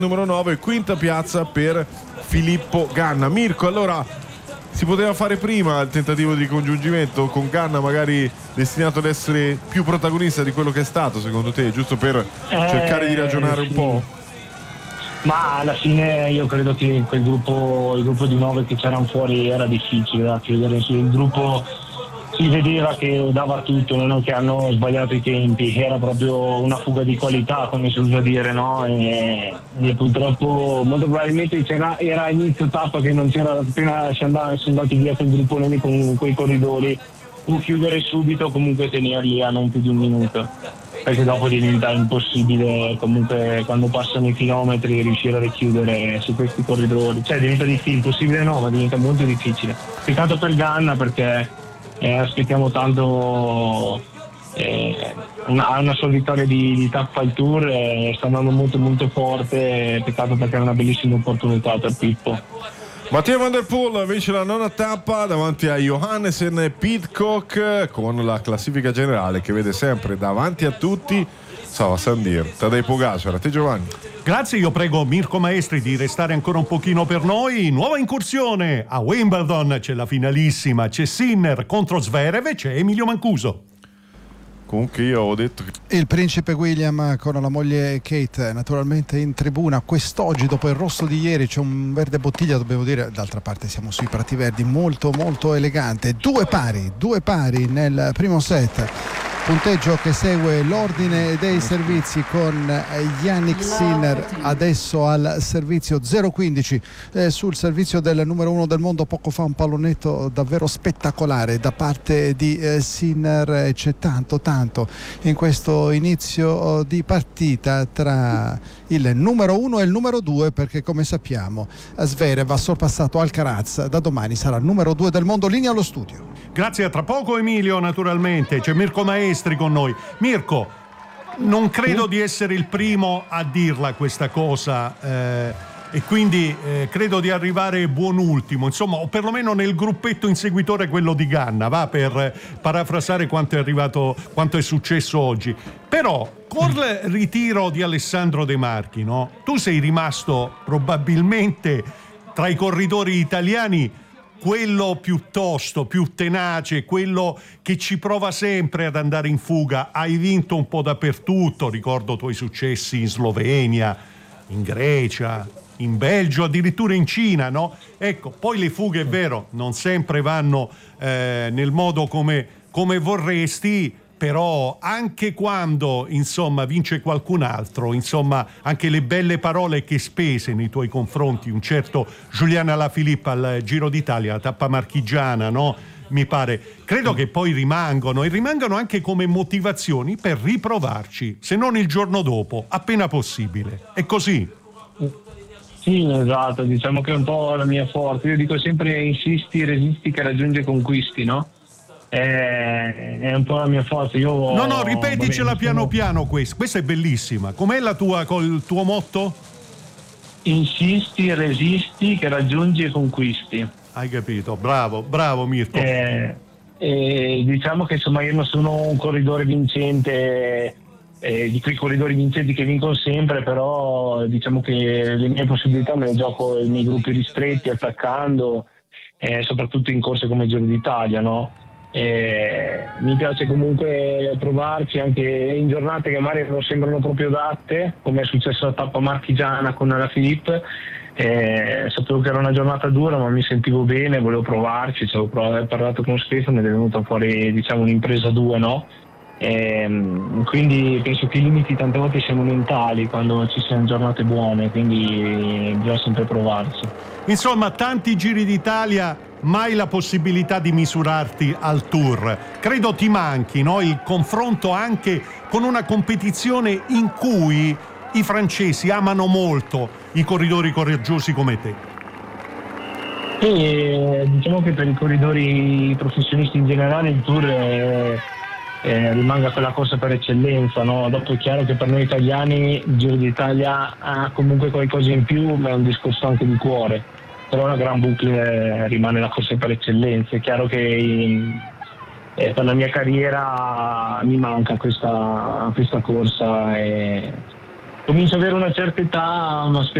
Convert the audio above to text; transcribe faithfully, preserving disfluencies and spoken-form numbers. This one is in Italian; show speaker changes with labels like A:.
A: numero nove, quinta piazza per Filippo Ganna. Mirko, allora si poteva fare prima il tentativo di congiungimento con Ganna, magari destinato ad essere più protagonista di quello che è stato, secondo te, giusto per eh, cercare di ragionare
B: sì.
A: un po'?
B: Ma alla fine io credo che quel gruppo, il gruppo di nove che c'erano fuori era difficile da chiudere. Il gruppo si vedeva che dava tutto, non che hanno sbagliato i tempi, era proprio una fuga di qualità, come si usa dire, no? E, e purtroppo molto probabilmente c'era, era inizio tappa che non c'era, appena si andava, sono andati via quel gruppo con quei corridori, o chiudere subito o comunque tenerli a non più di un minuto, perché dopo diventa impossibile comunque quando passano i chilometri riuscire a richiudere su questi corridori, cioè diventa difficile, impossibile no, ma diventa molto difficile. Peccato per Ganna perché Eh, aspettiamo tanto eh, una, una sua vittoria di, di tappa al Tour, eh, sta andando molto molto forte, peccato perché è una bellissima opportunità per Pippo.
A: Mattia Van Der Poel vince la nona tappa davanti a Johannesen e Pidcock, con la classifica generale che vede sempre davanti a tutti Sava Sandir, Tadej Pogačar. A te Giovanni.
C: Grazie, io prego Mirko Maestri di restare ancora un pochino per noi. Nuova incursione a Wimbledon, c'è la finalissima, c'è Sinner contro Zverev e c'è Emilio Mancuso.
A: Comunque io ho detto che
D: il principe William con la moglie Kate naturalmente in tribuna quest'oggi. Dopo il rosso di ieri c'è un verde bottiglia, dobbiamo dire, d'altra parte siamo sui prati verdi, molto molto elegante. Due pari, due pari nel primo set. Punteggio che segue l'ordine dei servizi con Yannick Sinner adesso al servizio zero quindici, eh, sul servizio del numero uno del mondo. Poco fa un pallonetto davvero spettacolare da parte di eh, Sinner. C'è tanto tanto in questo inizio di partita tra il numero uno e il numero due, perché come sappiamo Zverev ha sorpassato Alcaraz, da domani sarà il numero due del mondo. Linea allo studio.
C: Grazie, a tra poco Emilio, naturalmente c'è Mirko Maestri con noi. Mirko, non credo di essere il primo a dirla questa cosa, eh, e quindi eh, credo di arrivare buon ultimo, insomma, o perlomeno nel gruppetto inseguitore quello di Ganna, va, per parafrasare quanto è arrivato, quanto è successo oggi. Però col ritiro di Alessandro De Marchi, no? Tu sei rimasto probabilmente tra i corridori italiani quello piuttosto più tenace, quello che ci prova sempre ad andare in fuga. Hai vinto un po' dappertutto, ricordo i tuoi successi in Slovenia, in Grecia, in Belgio, addirittura in Cina, no? Ecco, poi le fughe, è vero, non sempre vanno eh, nel modo come, come vorresti, però anche quando, insomma, vince qualcun altro, insomma, anche le belle parole che spese nei tuoi confronti un certo Julian Alaphilippe al Giro d'Italia, la tappa marchigiana, no? Mi pare, credo che poi rimangano e rimangano anche come motivazioni per riprovarci, se non il giorno dopo, appena possibile. È così?
B: Sì, esatto, diciamo che è un po' la mia forza. Io dico sempre insisti, resisti che raggiunge conquisti, no? È un po' la mia forza. Io
C: no no ripeticela
B: vabbè,
C: piano
B: sono...
C: piano questa questa è bellissima. Com'è la tua, col tuo motto?
B: Insisti, resisti che raggiungi e conquisti.
C: Hai capito, bravo bravo Mirko.
B: eh, eh, diciamo che insomma io non sono un corridore vincente, eh, di quei corridori vincenti che vincono sempre, però diciamo che le mie possibilità me le gioco nei miei gruppi ristretti, attaccando, eh, soprattutto in corse come il Giro d'Italia, no? Eh, mi piace comunque provarci anche in giornate che magari non sembrano proprio adatte, come è successo alla tappa marchigiana con Alaphilippe. Eh, sapevo che era una giornata dura, ma mi sentivo bene, volevo provarci, ci avevo parlato con Stefano ed è venuta fuori, diciamo, un'impresa due, no? Eh, quindi penso che i limiti tante volte siano mentali quando ci siano giornate buone, quindi bisogna sempre provarci.
C: Insomma, tanti Giri d'Italia, mai la possibilità di misurarti al Tour. Credo ti manchi, no? Il confronto anche con una competizione in cui i francesi amano molto i corridori coraggiosi come te.
B: E diciamo che per i corridori professionisti in generale il Tour è, è, rimanga quella corsa per eccellenza, no? Dopo è chiaro che per noi italiani il Giro d'Italia ha comunque qualcosa in più, ma è un discorso anche di cuore. Però la Grand Boucle rimane la corsa per eccellenza. È chiaro che in, eh, per la mia carriera mi manca questa, questa corsa e comincio ad avere una certa età, una